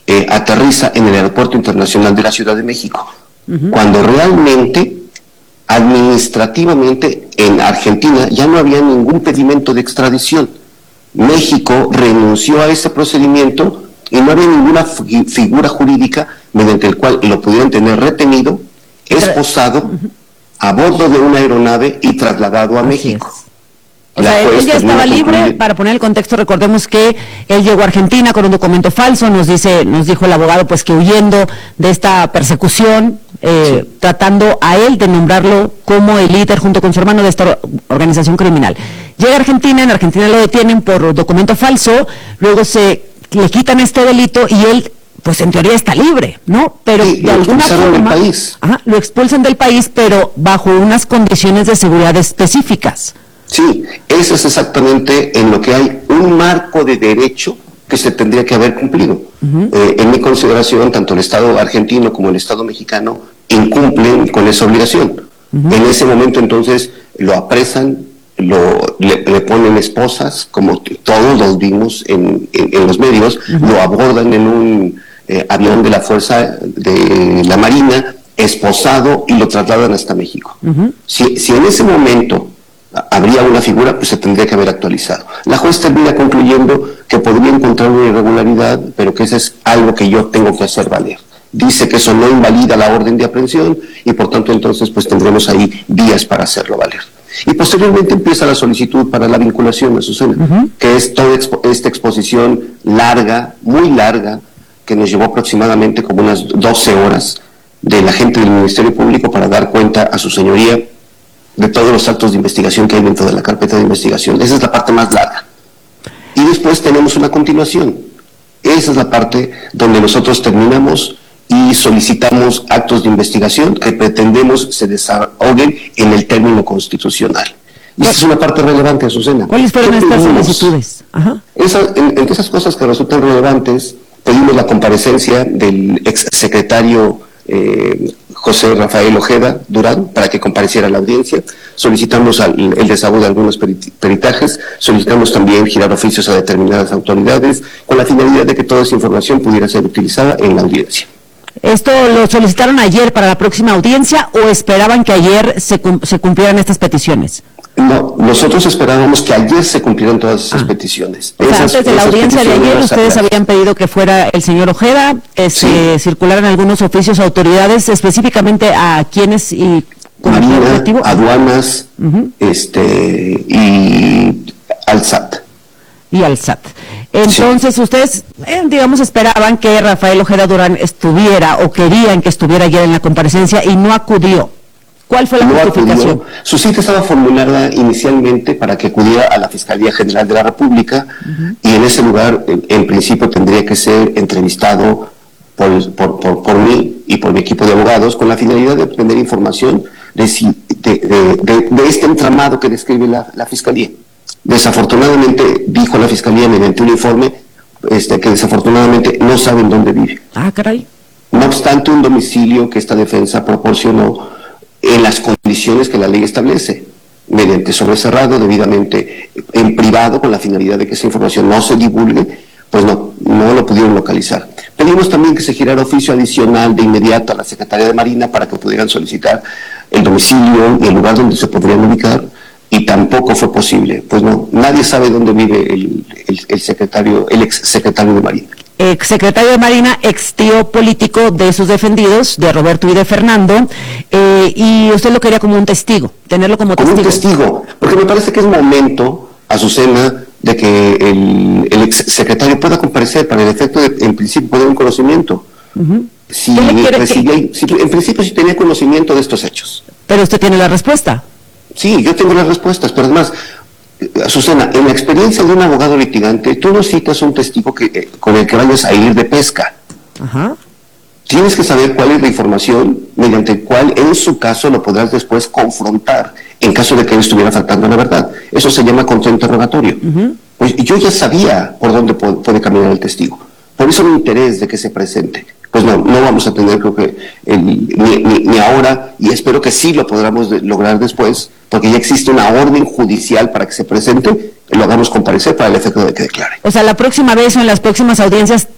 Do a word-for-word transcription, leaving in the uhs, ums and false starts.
eh, aterriza en el Aeropuerto Internacional de la Ciudad de México, uh-huh. cuando realmente, administrativamente, en Argentina ya no había ningún pedimento de extradición. México renunció a ese procedimiento y no había ninguna fi- figura jurídica mediante el cual lo pudieran tener retenido, esposado, uh-huh. a bordo de una aeronave y trasladado a Así México. Es. O sea, él ya estaba libre. Para poner el contexto, recordemos que él llegó a Argentina con un documento falso, nos dice, nos dijo el abogado pues que huyendo de esta persecución, eh, sí. tratando a él de nombrarlo como el líder junto con su hermano de esta organización criminal. Llega a Argentina, en Argentina lo detienen por documento falso, luego se le quitan este delito y él pues en teoría está libre, ¿no? Pero sí, de alguna forma del país. Ajá, lo expulsan del país, pero bajo unas condiciones de seguridad específicas. Sí, eso es exactamente en lo que hay un marco de derecho que se tendría que haber cumplido. Uh-huh. Eh, en mi consideración, tanto el Estado argentino como el Estado mexicano incumplen con esa obligación. Uh-huh. En ese momento, entonces, lo apresan, lo, le, le ponen esposas, como t- todos los vimos en, en, en los medios, uh-huh. lo abordan en un eh, avión de la Fuerza de la Marina, esposado, y lo trasladan hasta México. Uh-huh. Si, si en ese momento habría una figura, pues se tendría que haber actualizado. La juez termina concluyendo que podría encontrar una irregularidad, pero que eso es algo que yo tengo que hacer valer. Dice que eso no invalida la orden de aprehensión y por tanto entonces pues tendremos ahí vías para hacerlo valer. Y posteriormente empieza la solicitud para la vinculación, Azucena, uh-huh. que es toda expo- esta exposición larga, muy larga, que nos llevó aproximadamente como unas doce horas de la gente del Ministerio Público para dar cuenta a su señoría de todos los actos de investigación que hay dentro de la carpeta de investigación. Esa es la parte más larga. Y después tenemos una continuación. Esa es la parte donde nosotros terminamos y solicitamos actos de investigación que pretendemos se desarrollen en el término constitucional. Y esa es una parte relevante, Azucena. ¿Cuáles fueron estas solicitudes? Ajá. Esa, en, entre esas cosas que resultan relevantes, pedimos la comparecencia del exsecretario eh, José Rafael Ojeda Durán para que compareciera a la audiencia, solicitamos al, el desahogo de algunos perit- peritajes, solicitamos también girar oficios a determinadas autoridades con la finalidad de que toda esa información pudiera ser utilizada en la audiencia. ¿Esto lo solicitaron ayer para la próxima audiencia o esperaban que ayer se, cum- se cumplieran estas peticiones? No, nosotros esperábamos que ayer se cumplieran todas esas ah. peticiones. O sea, esas, antes de la audiencia de ayer ustedes aclaras. habían pedido que fuera el señor Ojeda, que sí. se circularan algunos oficios a autoridades, específicamente a quienes y con Marina, objetivo. Aduanas, uh-huh. este y al S A T. Y al S A T. Entonces, sí. ustedes, eh, digamos, esperaban que Rafael Ojeda Durán estuviera o querían que estuviera ayer en la comparecencia y no acudió. ¿Cuál fue la no justificación? Acudió. Su cita estaba formulada inicialmente para que acudiera a la Fiscalía General de la República uh-huh. y en ese lugar, en, en principio, tendría que ser entrevistado por, por, por, por mí y por mi equipo de abogados con la finalidad de obtener información de, de, de, de, de este entramado que describe la, la Fiscalía. Desafortunadamente, dijo la Fiscalía mediante un informe este, que desafortunadamente no saben dónde vive. Ah, caray. No obstante, un domicilio que esta defensa proporcionó en las condiciones que la ley establece, mediante sobrecerrado, debidamente en privado, con la finalidad de que esa información no se divulgue, pues no, no lo pudieron localizar. Pedimos también que se girara oficio adicional de inmediato a la Secretaría de Marina para que pudieran solicitar el domicilio y el lugar donde se podrían ubicar, y tampoco fue posible. Pues no, nadie sabe dónde vive el, el, el secretario, el ex secretario de Marina. Ex secretario de Marina, ex tío político de sus defendidos, de Roberto y de Fernando, eh, y usted lo quería como un testigo, tenerlo como, como testigo. Como un testigo, porque me parece que es momento, Azucena, de que el, el ex secretario pueda comparecer para el efecto de, en principio, poner un conocimiento. Uh-huh. Si, recibía, que... si en principio sí tenía conocimiento de estos hechos. Pero usted tiene la respuesta. Sí, yo tengo las respuestas, pero además, Azucena, en la experiencia de un abogado litigante, tú no citas un testigo que, eh, con el que vayas a ir de pesca. Ajá. Tienes que saber cuál es la información mediante el cual, en su caso, lo podrás después confrontar en caso de que él estuviera faltando a la verdad. Eso se llama contrainterrogatorio. Uh-huh. Pues yo ya sabía por dónde puede, puede caminar el testigo. Por eso mi interés de que se presente. Pues no, no vamos a tener, creo que, el, ni, ni, ni ahora, y espero que sí lo podamos de, lograr después, porque ya existe una orden judicial para que se presente, y lo hagamos comparecer para el efecto de que declare. O sea, la próxima vez o en las próximas audiencias